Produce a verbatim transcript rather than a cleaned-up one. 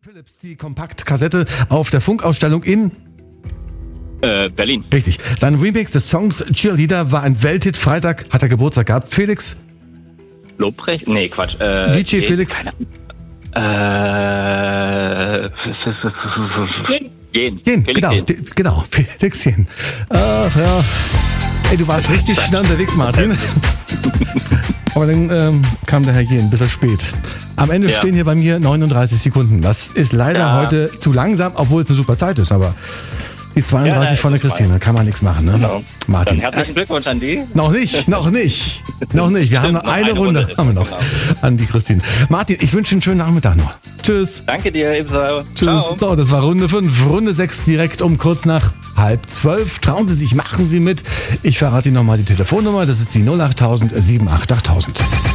Philips, die Kompaktkassette auf der Funkausstellung in Äh, Berlin. Richtig. Sein Remix des Songs Cheerleader war ein Welthit. Freitag hat er Geburtstag gehabt. Felix? Lobrecht? Nee, Quatsch. Äh, D J nee, Felix? Äh, Jen. Jen, Felix genau, Jen. d- genau, Felix Jen. Ach ja. Ey, du warst richtig schnell unterwegs, Martin. Aber dann ähm, kam der Herr Jen ein bisschen spät. Am Ende Ja. stehen hier bei mir neununddreißig Sekunden. Das ist leider Ja. heute zu langsam, obwohl es eine super Zeit ist, aber die zweiunddreißig Ja, von der ist fein. Christine, kann man nichts machen, ne? Genau. Martin. Dann herzlichen Glückwunsch an die. Noch nicht, noch nicht, noch nicht. Wir haben noch Stimmt, noch eine, eine Runde, Runde. haben wir noch Genau. an die Christine. Martin, ich wünsche einen schönen Nachmittag noch. Tschüss. Danke dir, ebenso. Tschüss. Ciao. So, das war Runde fünf. Runde sechs direkt um kurz nach halb zwölf. Trauen Sie sich, machen Sie mit. Ich verrate Ihnen nochmal die Telefonnummer. Das ist die null acht null null sieben acht acht null null null.